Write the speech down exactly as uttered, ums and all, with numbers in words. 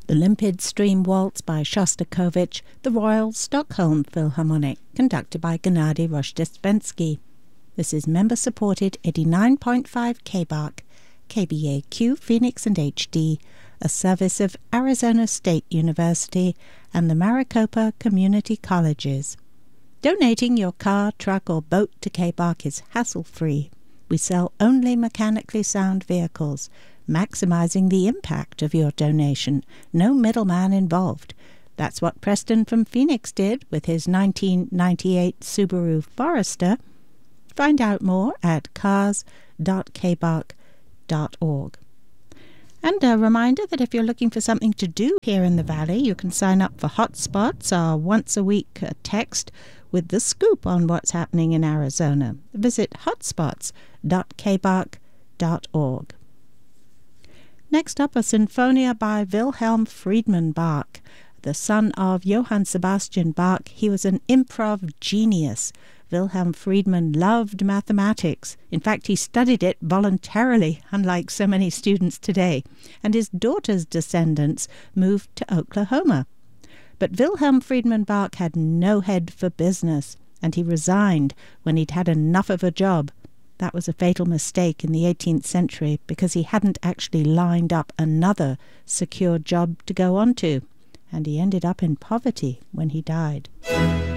The Limpid Stream Waltz by Shostakovich, the Royal Stockholm Philharmonic, conducted by Gennady Rozhdestvensky. This is member-supported eighty-nine point five K B A C, K B A Q Phoenix and H D, a service of Arizona State University and the Maricopa Community Colleges. Donating your car, truck, or boat to K B A C is hassle-free. We sell only mechanically sound vehicles, maximizing the impact of your donation. No middleman involved. That's what Preston from Phoenix did with his nineteen ninety-eight Subaru Forester. Find out more at cars dot k b a c dot org. And a reminder that if you're looking for something to do here in the Valley, you can sign up for Hotspots, our once-a-week text with the scoop on what's happening in Arizona. Visit hotspots dot k b a c dot org. Next up, a Sinfonia by Wilhelm Friedman Bach. The son of Johann Sebastian Bach, he was an improv genius. Wilhelm Friedman loved mathematics. In fact, he studied it voluntarily, unlike so many students today. And his daughter's descendants moved to Oklahoma. But Wilhelm Friedman Bach had no head for business, and he resigned when he'd had enough of a job. That was a fatal mistake in the eighteenth century because he hadn't actually lined up another secure job to go on to, and he ended up in poverty when he died.